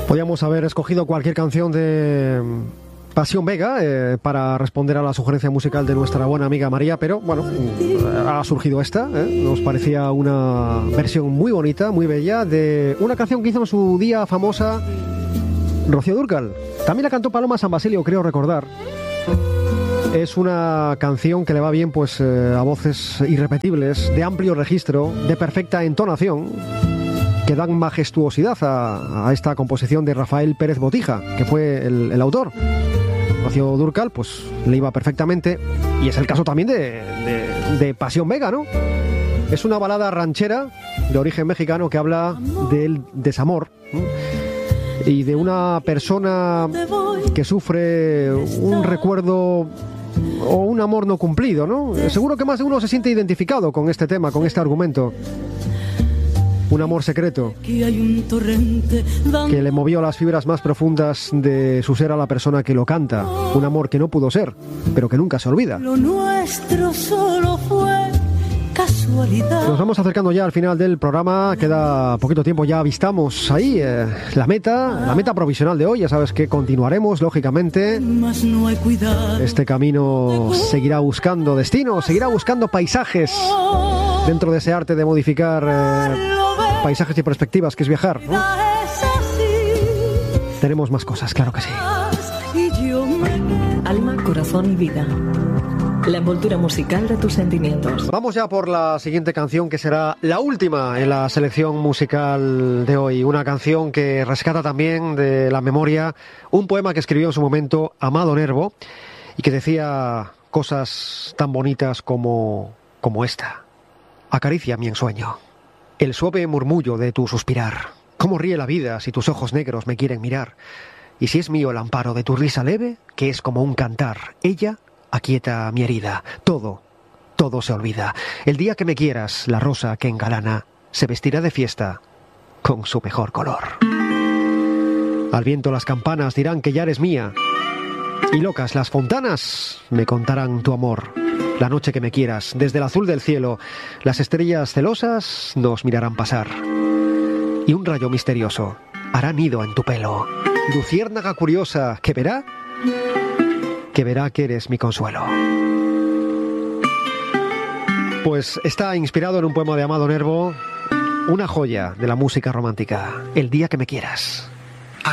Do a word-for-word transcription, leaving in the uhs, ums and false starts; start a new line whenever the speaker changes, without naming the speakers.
Podríamos haber escogido cualquier canción de Pasión Vega eh, para responder a la sugerencia musical de nuestra buena amiga María, pero bueno, ha surgido esta, ¿eh? Nos parecía una versión muy bonita, muy bella, de una canción que hizo en su día famosa Rocío Dúrcal. También la cantó Paloma San Basilio, creo recordar. Es una canción que le va bien pues eh, a voces irrepetibles, de amplio registro, de perfecta entonación, que dan majestuosidad a, a esta composición de Rafael Pérez Botija, que fue el, el autor. Rocío Dúrcal pues le iba perfectamente, y es el caso también de, de, de Pasión Vega, ¿no? Es una balada ranchera de origen mexicano que habla del desamor, ¿no? Y de una persona que sufre un recuerdo o un amor no cumplido, ¿no? Seguro que más de uno se siente identificado con este tema, con este argumento. Un amor secreto que le movió a las fibras más profundas de su ser a la persona que lo canta. Un amor que no pudo ser, pero que nunca se olvida.
Lo nuestro solo fue casualidad.
Nos vamos acercando ya al final del programa. Queda poquito tiempo, ya avistamos ahí eh, la meta, la meta provisional de hoy. Ya sabes que continuaremos, lógicamente. Este camino seguirá buscando destinos, seguirá buscando paisajes dentro de ese arte de modificar eh, paisajes y perspectivas, que es viajar, ¿no? Tenemos más cosas, claro que sí.
Alma, corazón y vida. La envoltura musical de tus sentimientos.
Vamos ya por la siguiente canción, que será la última en la selección musical de hoy. Una canción que rescata también de la memoria un poema que escribió en su momento Amado Nervo y que decía cosas tan bonitas como, como esta. Acaricia mi ensueño, el suave murmullo de tu suspirar. Cómo ríe la vida si tus ojos negros me quieren mirar. Y si es mío el amparo de tu risa leve, que es como un cantar, ella aquieta mi herida. Todo, todo se olvida. El día que me quieras, la rosa que engalana se vestirá de fiesta con su mejor color. Al viento las campanas dirán que ya eres mía, y locas las fontanas me contarán tu amor. La noche que me quieras, desde el azul del cielo, las estrellas celosas nos mirarán pasar. Y un rayo misterioso hará nido en tu pelo. Luciérnaga curiosa que verá, que verá que eres mi consuelo. Pues está inspirado en un poema de Amado Nervo, una joya de la música romántica, El día que me quieras.